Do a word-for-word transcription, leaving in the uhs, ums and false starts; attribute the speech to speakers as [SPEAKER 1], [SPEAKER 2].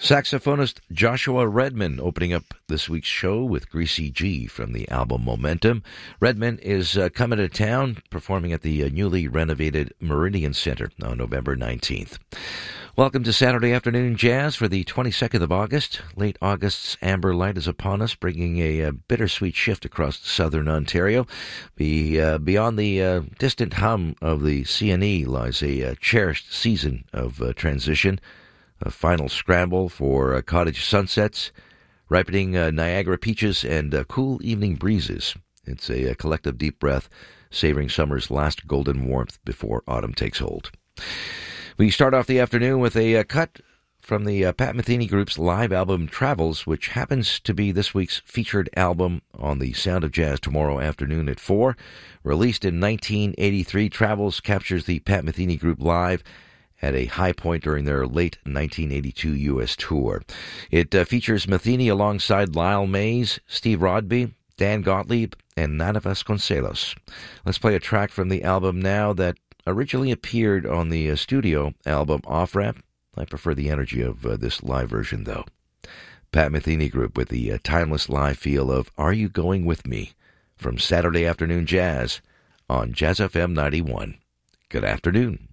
[SPEAKER 1] Saxophonist Joshua Redman opening up this week's show with Greasy G from the album Momentum. Redman is uh, coming to town, performing at the uh, newly renovated Meridian Center on November nineteenth. Welcome to Saturday Afternoon Jazz for the twenty-second of August. Late August's amber light is upon us, bringing a, a bittersweet shift across southern Ontario. Be, uh, beyond the uh, distant hum of the C N E lies a uh, cherished season of uh, transition. A final scramble for uh, cottage sunsets, ripening uh, Niagara peaches, and uh, cool evening breezes. It's a, a collective deep breath, savoring summer's last golden warmth before autumn takes hold. We start off the afternoon with a uh, cut from the uh, Pat Metheny Group's live album Travels, which happens to be this week's featured album on the Sound of Jazz tomorrow afternoon at four. Released in nineteen eighty-three, Travels captures the Pat Metheny Group live at a high point during their late nineteen eighty-two U S tour. It uh, features Metheny alongside Lyle Mays, Steve Rodby, Dan Gottlieb, and Nana Vasconcelos. Let's play a track from the album now that originally appeared on the uh, studio album Off Ramp. I prefer the energy of uh, this live version, though. Pat Metheny Group with the uh, timeless live feel of Are You Going With Me? From Saturday Afternoon Jazz on Jazz F M ninety-one. Good afternoon.